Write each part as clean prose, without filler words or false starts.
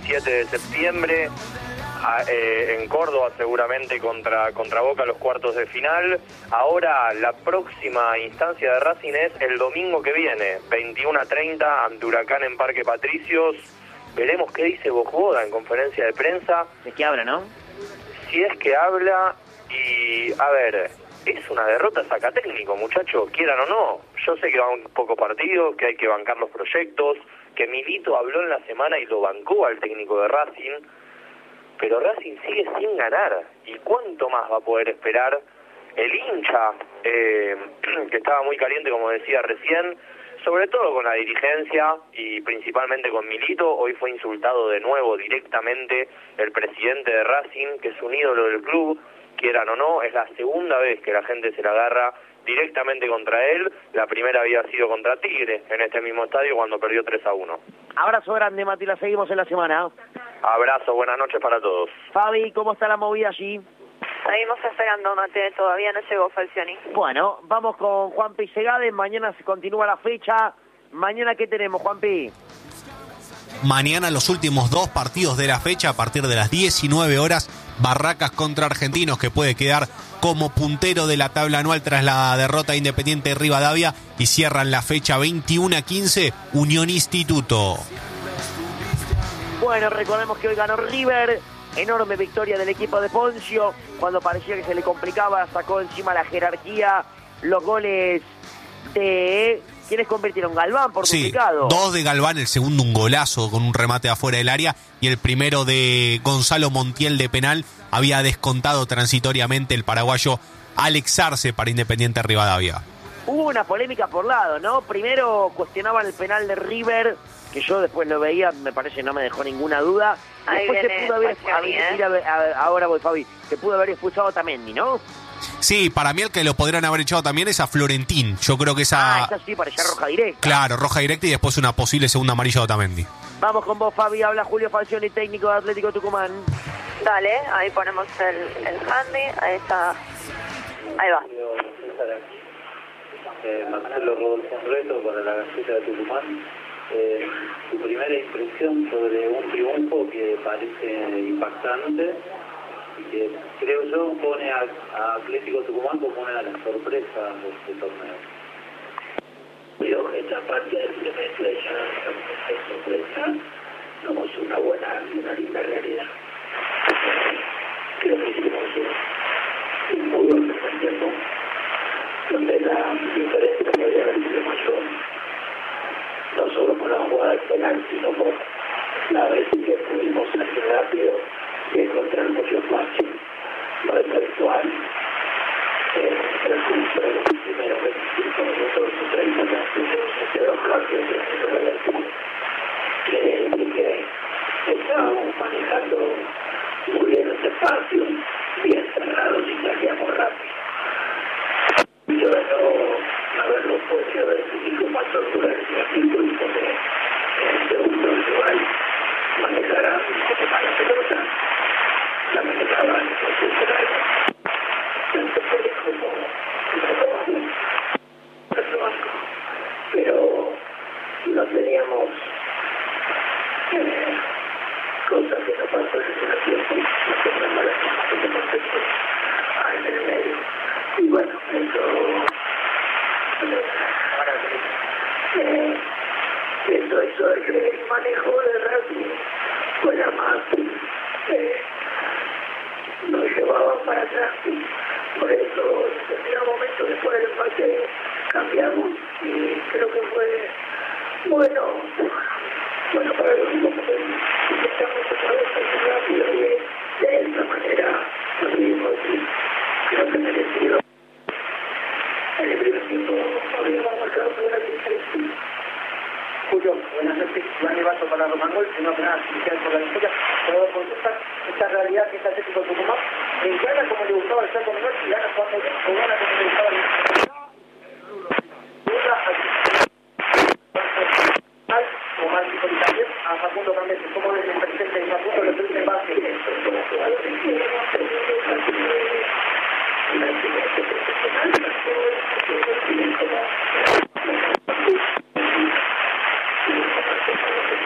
27 de septiembre, en Córdoba seguramente contra Boca los cuartos de final. Ahora la próxima instancia de Racing es el domingo que viene, 21:30, ante Huracán en Parque Patricios. Veremos qué dice Bojoda en conferencia de prensa. Es que habla, ¿no? Si es que habla, y a ver, es una derrota saca técnico, muchachos, quieran o no. Yo sé que van pocos partidos, que hay que bancar los proyectos, que Milito habló en la semana y lo bancó al técnico de Racing, pero Racing sigue sin ganar. ¿Y cuánto más va a poder esperar? El hincha, que estaba muy caliente, como decía recién, sobre todo con la dirigencia y principalmente con Milito, hoy fue insultado de nuevo directamente el presidente de Racing, que es un ídolo del club, quieran o no, es la segunda vez que la gente se la agarra directamente contra él. La primera había sido contra Tigre, en este mismo estadio, cuando perdió 3-1. Abrazo grande, Mati, la seguimos en la semana. Abrazo, buenas noches para todos. Fabi, ¿cómo está la movida allí? Seguimos esperando, Mate, todavía no llegó Falcioni. Bueno, vamos con Juanpi Segade, mañana se continúa la fecha. Mañana, ¿qué tenemos, Juanpi? Mañana los últimos 2 partidos de la fecha, a partir de las 19 horas, Barracas contra Argentinos, que puede quedar como puntero de la tabla anual tras la derrota de Independiente de Rivadavia, y cierran la fecha 21-15, Unión Instituto. Bueno, recordemos que hoy ganó River, enorme victoria del equipo de Poncio, cuando parecía que se le complicaba, sacó encima la jerarquía, los goles de... ¿Quiénes convirtieron? Galván, por duplicado. 2 de Galván, el segundo un golazo con un remate afuera del área, y el primero de Gonzalo Montiel de penal. Había descontado transitoriamente el paraguayo Alex Arce para Independiente Rivadavia. Hubo una polémica por lado, ¿no? Primero cuestionaban el penal de River, que yo después lo veía, me parece no me dejó ninguna duda. Ahí Después viene se pudo haber, ahora voy, Fabi, se pudo haber expulsado a Tamendi, ¿no? Sí, para mí el que lo podrían haber echado también es a Florentín. Yo creo que esa sí, parecía roja directa. Claro, roja directa, y después una posible segunda amarilla de Otamendi. Vamos con vos, Fabi, habla Julio Falcioni, técnico de Atlético Tucumán. Dale, ahí ponemos el handy, ahí está. Ahí va. Marcelo Rodolfo Reto para la Gaceta de Tucumán. Tu primera impresión sobre un triunfo que parece impactante y que creo yo pone a Atlético Tucumán como una de las sorpresas de este torneo. Creo que esta parte del semestre ya es sorpresa, somos una linda realidad. Creo que hicimos un muy buen primer tiempo, donde la diferencia podría haber sido mayor, no solo por la jugada del penal, sino por la vez que pudimos salir rápido y encontrar mucho espacio, lo intelectual. Transcurso de los primeros 25 minutos o 30 de los cambios que estábamos manejando muy bien los espacios, bien cerrados y salíamos rápido. Yo de no haberlo podido definir con más soltura en ese capítulo y poder en el segundo rival manejara un poco más la pelota, la manejaba en el proceso tanto Pérez como pero no teníamos cosas que no pasó en ese tiempo, no teníamos la situación de contexto en el medio. Y bueno, eso hizo de que el manejo de Racing fuera más, nos llevaban para atrás. Por eso, en un momento después del empate, cambiamos y creo que fue bueno para los equipos porque empezamos otra vez muy rápido y de esta manera nos vimos y creo que merecido. En el primer tiempo habíamos marcado una gran diferencia. Julio, buenas noches. Dani Vaso para Román Gol, primero que nada, felicidades por la victoria. Pero con esta realidad que es Atlético Tucumán, gana como le gustaba el Chaco Menor, y gana jugando bien, o gana como le gustaba el o más también a Facundo Cambeses. ¿Cómo ves el presente de Facundo? Lo que base como jugadores que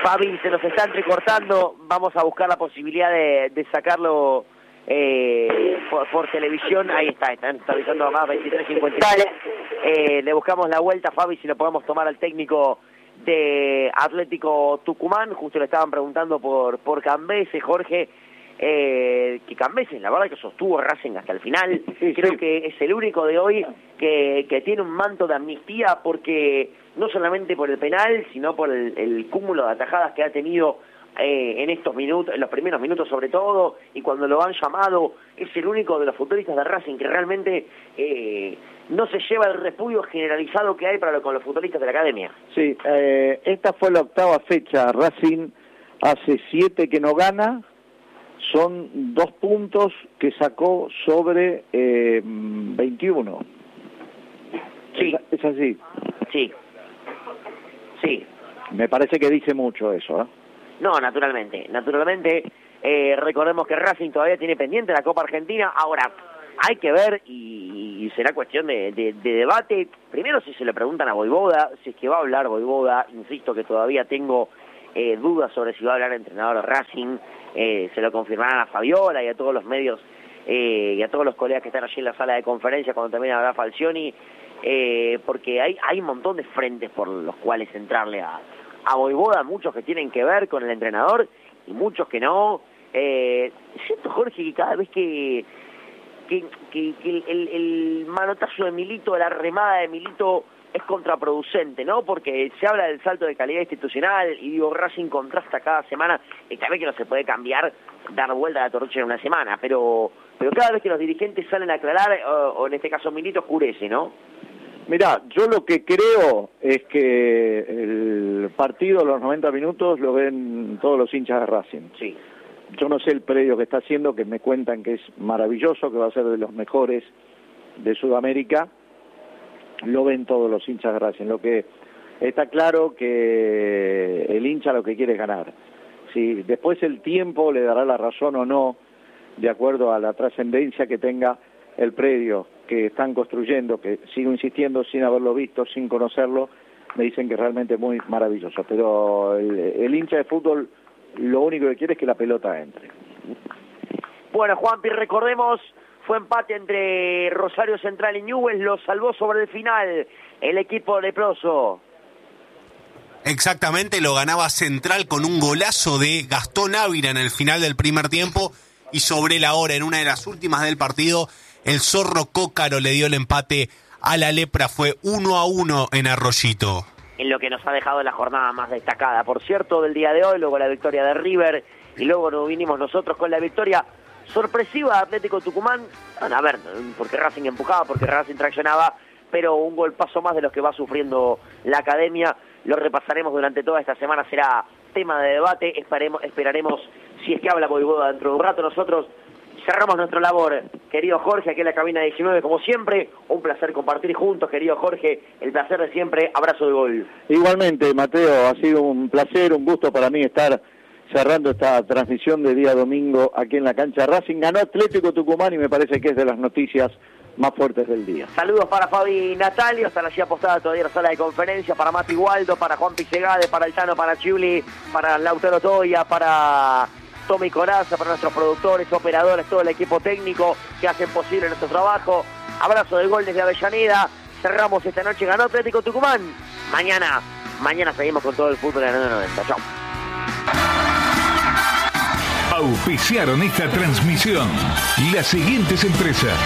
Fabi, se nos está entrecortando, vamos a buscar la posibilidad de sacarlo por televisión. Ahí está avisando más 23:53. Le buscamos la vuelta, Fabi, si lo podemos tomar al técnico de Atlético Tucumán. Justo le estaban preguntando por Cambese, Jorge, que Cambese, la verdad que sostuvo Racing hasta el final. Creo que es el único de hoy que tiene un manto de amnistía, porque no solamente por el penal, sino por el cúmulo de atajadas que ha tenido en estos minutos, en los primeros minutos sobre todo, y cuando lo han llamado, es el único de los futbolistas de Racing que realmente no se lleva el repudio generalizado que hay con los futbolistas de la academia. Sí, esta fue la 8ª fecha. Racing hace 7 que no gana, son 2 puntos que sacó sobre 21. Sí. ¿Es así? Sí. Me parece que dice mucho eso, ¿eh? No, naturalmente. Recordemos que Racing todavía tiene pendiente la Copa Argentina. Ahora, hay que ver, y será cuestión de debate, primero si se le preguntan a Vojvoda, si es que va a hablar Vojvoda. Insisto que todavía tengo dudas sobre si va a hablar el entrenador de Racing. Se lo confirmarán a Fabiola y a todos los medios y a todos los colegas que están allí en la sala de conferencia cuando también habrá Falcioni, porque hay un montón de frentes por los cuales entrarle a Vojvoda, muchos que tienen que ver con el entrenador y muchos que no. Siento, Jorge, que cada vez que el manotazo de Milito, la remada de Milito es contraproducente, ¿no? Porque se habla del salto de calidad institucional y digo, Racing contrasta cada semana, y tal vez que no se puede cambiar, dar vuelta a la torcha en una semana, pero cada vez que los dirigentes salen a aclarar, o en este caso Milito, oscurece, ¿no? Mirá, yo lo que creo es que el partido, los 90 minutos, lo ven todos los hinchas de Racing. Sí. Yo no sé el predio que está haciendo, que me cuentan que es maravilloso, que va a ser de los mejores de Sudamérica. Lo ven todos los hinchas de Racing. Lo que está claro que el hincha lo que quiere es ganar. Si después el tiempo le dará la razón o no, de acuerdo a la trascendencia que tenga el predio que están construyendo, que sigo insistiendo sin haberlo visto, sin conocerlo, me dicen que realmente es muy maravilloso. Pero el hincha de fútbol lo único que quiere es que la pelota entre. Bueno, Juanpi, recordemos, fue empate entre Rosario Central y Newell's, lo salvó sobre el final el equipo leproso. Exactamente, lo ganaba Central con un golazo de Gastón Ávila en el final del primer tiempo, y sobre la hora, en una de las últimas del partido, el Zorro Cócaro le dio el empate a la Lepra. Fue 1-1 en Arroyito. En lo que nos ha dejado la jornada más destacada, por cierto, del día de hoy, luego la victoria de River, y luego nos vinimos nosotros con la victoria sorpresiva de Atlético Tucumán. Bueno, a ver, porque Racing empujaba, porque Racing traccionaba, pero un golpazo más de los que va sufriendo la academia. Lo repasaremos durante toda esta semana, será tema de debate. Esperaremos si es que habla Vojvoda dentro de un rato. Nosotros cerramos nuestra labor, querido Jorge, aquí en la cabina 19, como siempre. Un placer compartir juntos, querido Jorge, el placer de siempre. Abrazo de gol. Igualmente, Mateo, ha sido un placer, un gusto para mí estar cerrando esta transmisión de día domingo aquí en la cancha. Racing ganó Atlético Tucumán y me parece que es de las noticias más fuertes del día. Saludos para Fabi Natalio, están allí apostada todavía en la sala de conferencia, para Mati Waldo, para Juan Pisegade, para el Tano, para Chiuli, para Lautaro Toya, para Tommy Coraza, para nuestros productores, operadores, todo el equipo técnico que hacen posible nuestro trabajo. Abrazo de gol desde Avellaneda. Cerramos esta noche, ganó Atlético Tucumán. Mañana seguimos con todo el fútbol en el 90. Chau. Auspiciaron esta transmisión las siguientes empresas: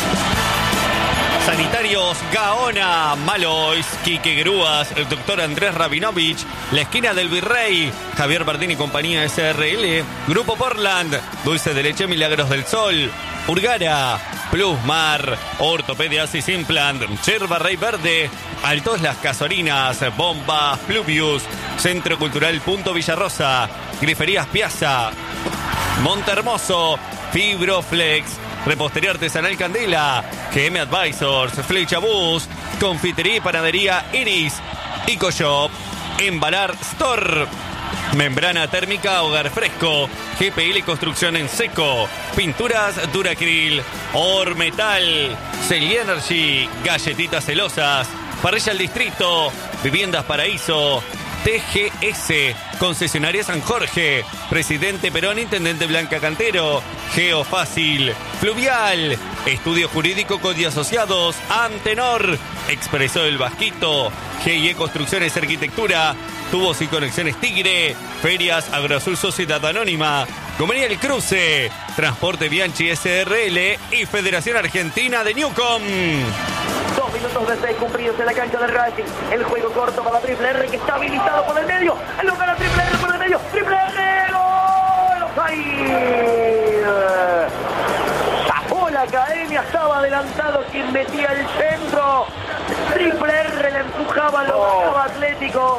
Sanitarios Gaona, Malois, Quique Grúas, el doctor Andrés Rabinovich, La Esquina del Virrey, Javier Bardini y compañía SRL, Grupo Portland, Dulce de Leche Milagros del Sol, Urgara, Plusmar, Ortopedias y Simplant, Yerba Rey Verde, Altos Las Casorinas, Bomba, Pluvius, Centro Cultural Punto Villarrosa, Griferías Piazza, Montehermoso, Fibroflex, Repostería Artesanal Candela, GM Advisors, Flecha Bus, Confitería y Panadería Iris, EcoShop, Embalar Store, Membrana Térmica Hogar Fresco, GPL Construcción en Seco, Pinturas Duracril, Ormetal, Celi Energy, Galletitas Celosas, Parrilla El Distrito, Viviendas Paraíso, TGS, Concesionaria San Jorge, Presidente Perón, Intendente Blanca Cantero, Geofácil, Fluvial, Estudio Jurídico Codi Asociados, Antenor, Expreso del Vasquito, GIE Construcciones y Arquitectura, Tubos y Conexiones Tigre, Ferias Agroazul Sociedad Anónima, Comería El Cruce, Transporte Bianchi SRL y Federación Argentina de Newcom. 2 minutos de 6 cumplidos en la cancha de Racing. El juego corto para la Triple R que está habilitado por el medio. El lugar a Triple R por el medio. Triple R. ¡Gol! ¡Ahí! Zafó la academia. Estaba adelantado quien metía el centro. Triple R le empujaba, lo bajaba Atlético.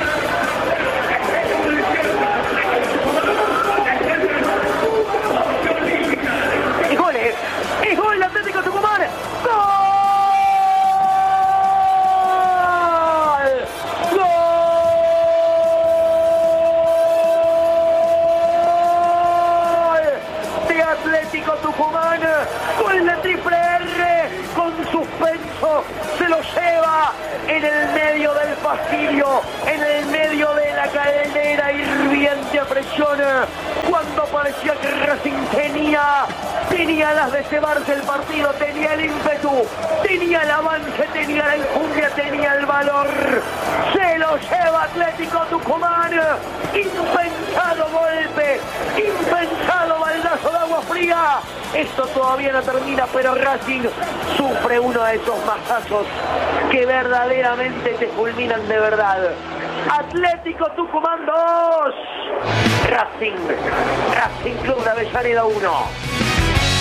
Y goles. Es gol Atlético Tucumán. ¡Gol! Atlético Tucumán, gol de Triple R, con suspenso, se lo lleva en el medio del fastidio, en el medio de la caldera hirviente a presión, cuando parecía que Racing tenía las de cebarse el partido, tenía el ímpetu, tenía el avance, tenía la enjundia, tenía el valor, se lo lleva Atlético Tucumán, impensado golpe, impensado baldazo de agua fría. Esto todavía no termina, pero Racing sufre uno de esos mazazos que verdaderamente te fulminan de verdad. Atlético Tucumán 2, Racing Club de Avellaneda 1.